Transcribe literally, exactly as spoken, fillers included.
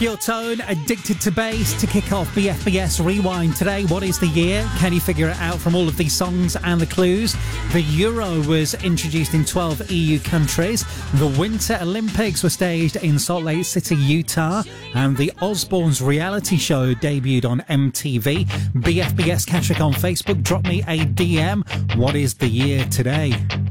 Pure Tone, Addicted to Bass to kick off B F B S Rewind today. What is the year? Can you figure it out from all of these songs and the clues? The Euro was introduced in twelve E U countries. The Winter Olympics were staged in Salt Lake City, Utah. And the Osbournes reality show debuted on M T V. B F B S Catterick on Facebook. Drop me a D M. What is the year today?